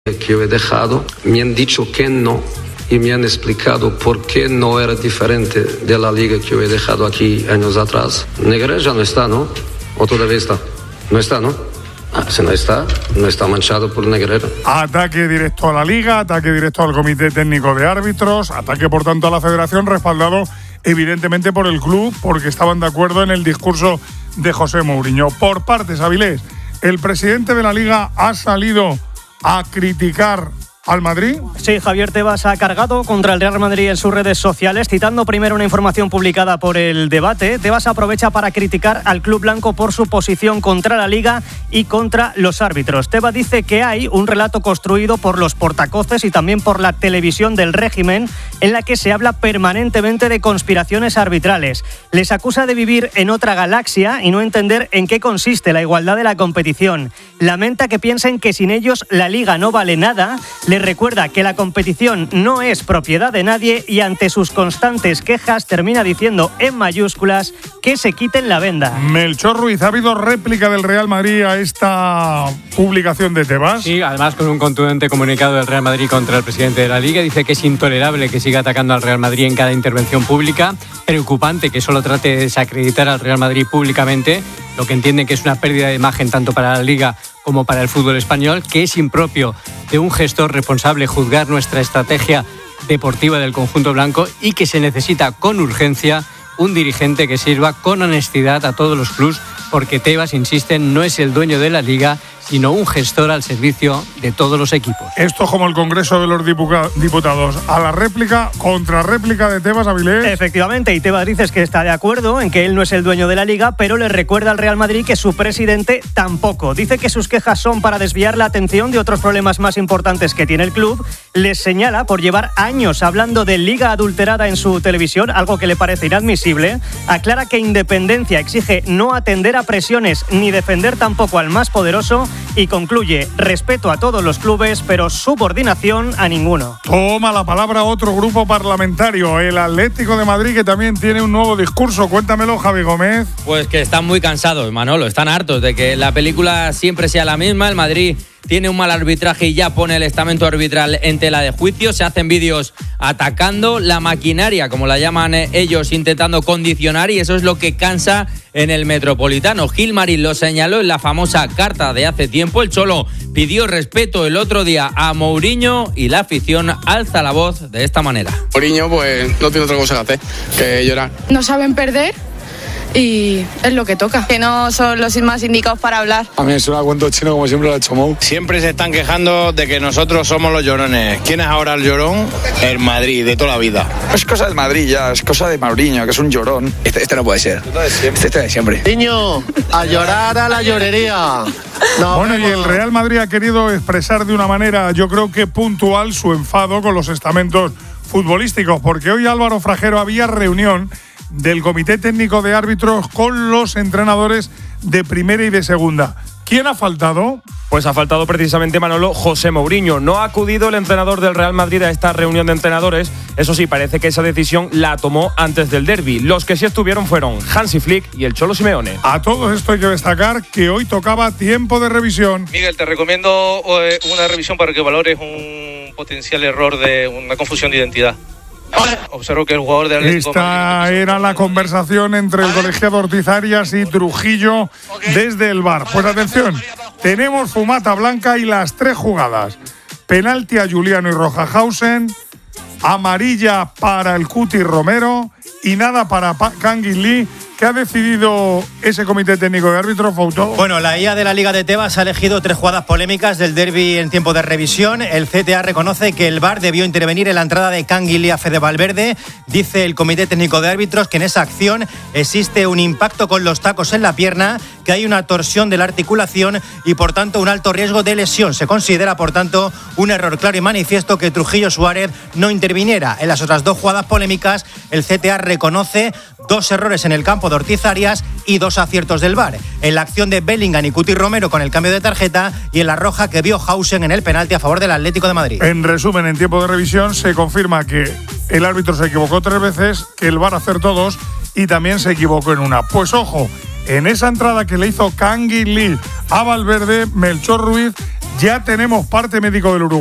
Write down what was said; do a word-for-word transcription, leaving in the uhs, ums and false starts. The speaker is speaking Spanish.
que yo he dejado, me han dicho que no y me han explicado por qué no era diferente de la liga que yo he dejado aquí años atrás. Negreira ya no está, ¿no? ¿O todavía está? No está, ¿no? Ah, si no está, no está manchado por Negreira. Ataque directo a la Liga, ataque directo al Comité Técnico de Árbitros, ataque por tanto a la Federación, respaldado evidentemente por el club, porque estaban de acuerdo en el discurso de José Mourinho. Por partes, Avilés, el presidente de la Liga ha salido a criticar al Madrid. Sí, Javier Tebas ha cargado contra el Real Madrid en sus redes sociales, citando primero una información publicada por El Debate. Tebas aprovecha para criticar al club blanco por su posición contra la Liga y contra los árbitros. Tebas dice que hay un relato construido por los portacoces y también por la televisión del régimen, en la que se habla permanentemente de conspiraciones arbitrales. Les acusa de vivir en otra galaxia y no entender en qué consiste la igualdad de la competición. Lamenta que piensen que sin ellos la Liga no vale nada. Les recuerda que la competición no es propiedad de nadie y ante sus constantes quejas termina diciendo en mayúsculas que se quiten la venda. Melchor Ruiz, ¿ha habido réplica del Real Madrid a esta publicación de Tebas? Sí, además con un contundente comunicado del Real Madrid contra el presidente de la Liga. Dice que es intolerable que siga atacando al Real Madrid en cada intervención pública. Preocupante que solo trate de desacreditar al Real Madrid públicamente, lo que entiende que es una pérdida de imagen tanto para la Liga como para el fútbol español, que es impropio de un gestor responsable juzgar nuestra estrategia deportiva del conjunto blanco y que se necesita con urgencia un dirigente que sirva con honestidad a todos los clubes, porque Tebas, insiste, no es el dueño de la Liga, sino un gestor al servicio de todos los equipos. Esto como el Congreso de los Diputados. A la réplica, contrarréplica de Tebas, Avilés. Efectivamente, y Tebas dice que está de acuerdo en que él no es el dueño de la Liga, pero le recuerda al Real Madrid que su presidente tampoco. Dice que sus quejas son para desviar la atención de otros problemas más importantes que tiene el club. Les señala por llevar años hablando de Liga adulterada en su televisión, algo que le parece inadmisible. Aclara que independencia exige no atender a presiones ni defender tampoco al más poderoso. Y concluye, respeto a todos los clubes, pero subordinación a ninguno. Toma la palabra otro grupo parlamentario, el Atlético de Madrid, que también tiene un nuevo discurso. Cuéntamelo, Javi Gómez. Pues que están muy cansados, Manolo, están hartos de que la película siempre sea la misma. El Madrid tiene un mal arbitraje y ya pone el estamento arbitral en tela de juicio. Se hacen vídeos atacando la maquinaria, como la llaman ellos, intentando condicionar, y eso es lo que cansa en el Metropolitano. Gilmarín lo señaló en la famosa carta de hace tiempo. El Cholo pidió respeto el otro día a Mourinho y la afición alza la voz de esta manera. Mourinho pues no tiene otra cosa que hacer que llorar. No saben perder y es lo que toca. Que no son los más indicados para hablar. A mí me suena a cuento chino, como siempre lo ha hecho Mou. Siempre se están quejando de que nosotros somos los llorones. ¿Quién es ahora el llorón? El Madrid, de toda la vida. Es cosa del Madrid ya, es cosa de Mourinho, que es un llorón. Este, este no puede ser. Este, este de siempre. Niño, a llorar a la llorería. No, bueno, y el Real Madrid ha querido expresar de una manera, yo creo que puntual, su enfado con los estamentos futbolísticos, porque hoy, Álvaro Frajero, había reunión del Comité Técnico de Árbitros con los entrenadores de primera y de segunda. ¿Quién ha faltado? Pues ha faltado precisamente, Manolo, José Mourinho. No ha acudido el entrenador del Real Madrid a esta reunión de entrenadores. Eso sí, parece que esa decisión la tomó antes del derbi. Los que sí estuvieron fueron Hansi Flick y el Cholo Simeone. A todo esto hay que destacar que hoy tocaba tiempo de revisión. Miguel, te recomiendo una revisión para que valores un potencial error de una confusión de identidad. Observo que el jugador de Atlético Esta era la conversación entre el colegiado Ortiz Arias y Trujillo desde el V A R. Pues atención, tenemos fumata blanca y las tres jugadas. Penalti a Juliano y Rojahausen, amarilla para el Cuti Romero y nada para Kangin Lee. ¿Qué ha decidido ese comité técnico de árbitros, Fouto? Bueno, la I A de la Liga de Tebas ha elegido tres jugadas polémicas del derbi en tiempo de revisión. El C T A reconoce que el V A R debió intervenir en la entrada de Kangin Lee a Fede Valverde. Dice el comité técnico de árbitros que en esa acción existe un impacto con los tacos en la pierna, que hay una torsión de la articulación y por tanto un alto riesgo de lesión. Se considera por tanto un error claro y manifiesto que Trujillo Suárez no interviniera. En las otras dos jugadas polémicas, el C T A reconoce dos errores en el campo de Ortiz Arias y dos aciertos del V A R. En la acción de Bellingham y Cuti Romero con el cambio de tarjeta y en la roja que vio Hausen en el penalti a favor del Atlético de Madrid. En resumen, en tiempo de revisión se confirma que el árbitro se equivocó tres veces, que el V A R acertó dos y también se equivocó en una. Pues ojo, en esa entrada que le hizo Canguilí a Valverde, Melchor Ruiz, ya tenemos parte médico del Uruguay.